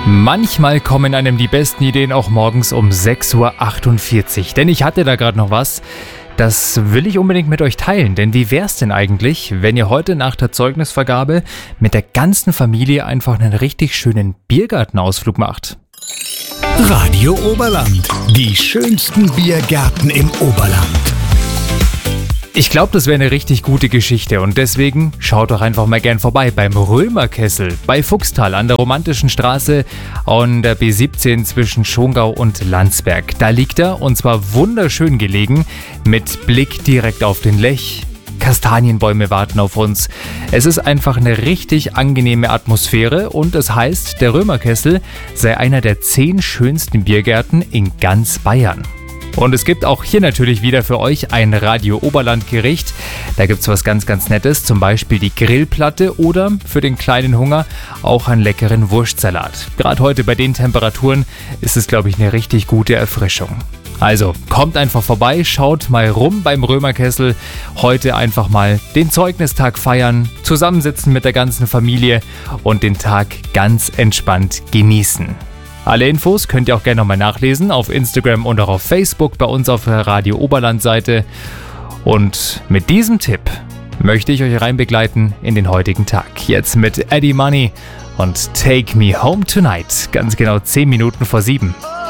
Manchmal kommen einem die besten Ideen auch morgens um 6:48 Uhr. Denn ich hatte da gerade noch was, das will ich unbedingt mit euch teilen. Denn wie wär's denn eigentlich, wenn ihr heute nach der Zeugnisvergabe mit der ganzen Familie einfach einen richtig schönen Biergartenausflug macht? Radio Oberland. Die schönsten Biergärten im Oberland. Ich glaube, das wäre eine richtig gute Geschichte und deswegen schaut doch einfach mal gern vorbei beim Römerkessel bei Fuchstal an der Romantischen Straße an der B17 zwischen Schongau und Landsberg. Da liegt er und zwar wunderschön gelegen mit Blick direkt auf den Lech. Kastanienbäume warten auf uns. Es ist einfach eine richtig angenehme Atmosphäre und es heißt, der Römerkessel sei einer der 10 schönsten Biergärten in ganz Bayern. Und es gibt auch hier natürlich wieder für euch ein Radio Oberland Gericht. Da gibt's was ganz, ganz Nettes, zum Beispiel die Grillplatte oder für den kleinen Hunger auch einen leckeren Wurstsalat. Gerade heute bei den Temperaturen ist es, glaube ich, eine richtig gute Erfrischung. Also kommt einfach vorbei, schaut mal rum beim Römerkessel. Heute einfach mal den Zeugnistag feiern, zusammensitzen mit der ganzen Familie und den Tag ganz entspannt genießen. Alle Infos könnt ihr auch gerne nochmal nachlesen auf Instagram und auch auf Facebook bei uns auf der Radio Oberland Seite. Und mit diesem Tipp möchte ich euch reinbegleiten in den heutigen Tag. Jetzt mit Eddie Money und Take Me Home Tonight. Ganz genau 10 Minuten vor 7.